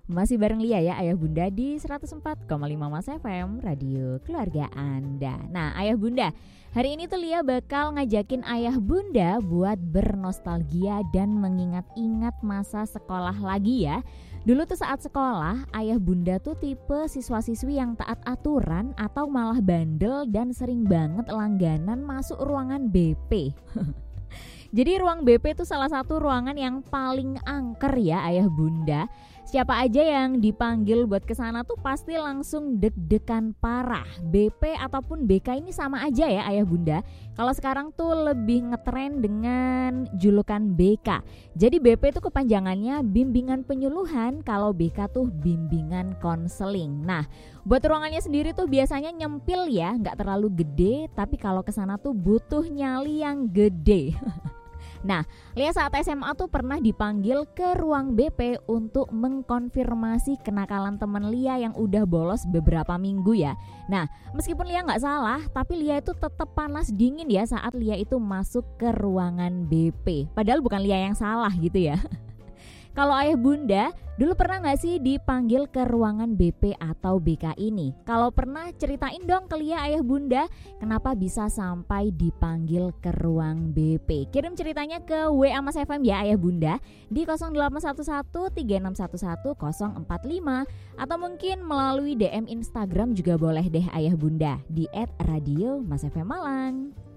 Masih bareng Lia ya, Ayah Bunda di 104,5 Mas FM, Radio Keluarga Anda. Nah, Ayah Bunda, hari ini tuh Lia bakal ngajakin Ayah Bunda buat bernostalgia dan mengingat-ingat masa sekolah lagi ya. Dulu tuh saat sekolah, Ayah Bunda tuh tipe siswa-siswi yang taat aturan atau malah bandel dan sering banget langganan masuk ruangan BP. Jadi ruang BP itu salah satu ruangan yang paling angker ya Ayah Bunda. Siapa aja yang dipanggil buat kesana tuh pasti langsung deg-degan parah. BP ataupun BK ini sama aja ya Ayah Bunda. Kalau sekarang tuh lebih ngetren dengan julukan BK. Jadi BP itu kepanjangannya bimbingan penyuluhan, kalau BK tuh bimbingan konseling. Nah, buat ruangannya sendiri tuh biasanya nyempil ya, nggak terlalu gede, tapi kalau kesana tuh butuh nyali yang gede. Nah, Lia saat SMA tuh pernah dipanggil ke ruang BP untuk mengkonfirmasi kenakalan teman Lia yang udah bolos beberapa minggu ya. Nah, meskipun Lia nggak salah, tapi Lia itu tetap panas dingin ya saat Lia itu masuk ke ruangan BP. Padahal bukan Lia yang salah gitu ya. Kalau Ayah Bunda, dulu pernah gak sih dipanggil ke ruangan BP atau BK ini? Kalau pernah, ceritain dong ke Lia Ayah Bunda, kenapa bisa sampai dipanggil ke ruang BP. Kirim ceritanya ke WA Mas FM ya Ayah Bunda di 0811 3611 045 atau mungkin melalui DM Instagram juga boleh deh Ayah Bunda di @radio Mas FM Malang.